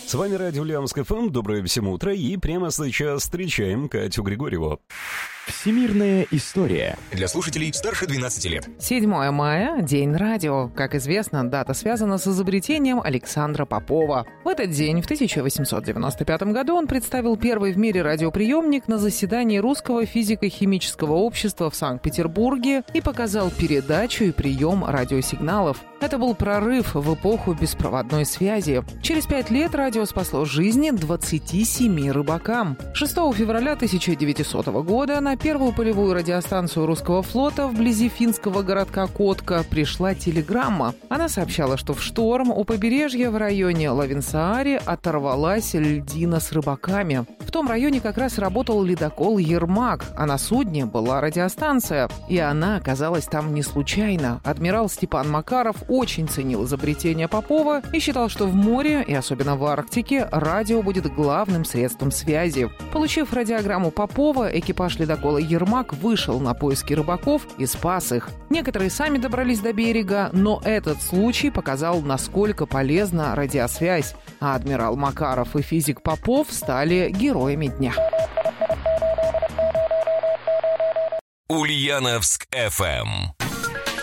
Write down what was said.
С вами радио Ульяновск ФМ. Доброе всем утро. И прямо сейчас встречаем Катю Григорьеву. Всемирная история. Для слушателей старше 12 лет. 7 мая – День радио. Как известно, дата связана с изобретением Александра Попова. В этот день, в 1895 году, он представил первый в мире радиоприемник на заседании Русского физико-химического общества в Санкт-Петербурге и показал передачу и прием радиосигналов. Это был прорыв в эпоху беспроводной связи. Через 5 лет радио спасло жизни 27 рыбакам. 6 февраля 1900 года на первую полевую радиостанцию русского флота вблизи финского городка Котка пришла телеграмма. Она сообщала, что в шторм у побережья в районе Лавинсааре оторвалась льдина с рыбаками. В том районе как раз работал ледокол «Ермак», а на судне была радиостанция. И она оказалась там не случайно. Адмирал Степан Макаров очень ценил изобретение Попова и считал, что в море, и особенно в Арктике, радио будет главным средством связи. Получив радиограмму Попова, экипаж ледокола «Ермак» вышел на поиски рыбаков и спас их. Некоторые сами добрались до берега, но этот случай показал, насколько полезна радиосвязь, а адмирал Макаров и физик Попов стали героями дня. Ульяновск ФМ.